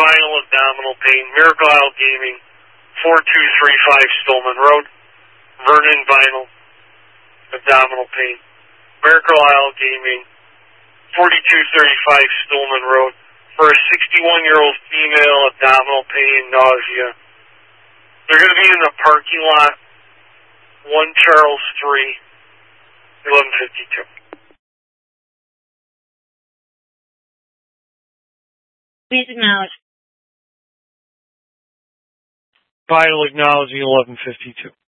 Vinyl Abdominal Pain, Miracle Isle Gaming, 4235 Stillman Road. Vernon Vinyl Abdominal Pain, Miracle Isle Gaming, 4235 Stillman Road. For a 61-year-old female, abdominal pain, nausea. They're going to be in the parking lot, 1 Charles 3, 1152. Please acknowledge. Vital acknowledging 1152.